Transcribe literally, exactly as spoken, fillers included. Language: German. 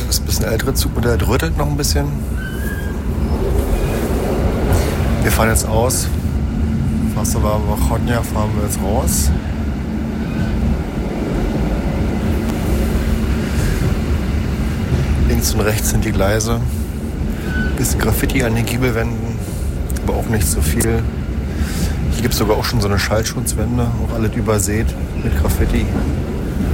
ist ein bisschen ältere Zugmodell, der rüttelt noch ein bisschen. Wir fahren jetzt aus. Varsava Vrochnja fahren wir jetzt raus. Links und rechts sind die Gleise. Bisschen Graffiti an den Giebelwänden, aber auch nicht so viel. Hier gibt es sogar auch schon so eine Schallschutzwände, auch alles übersät mit Graffiti.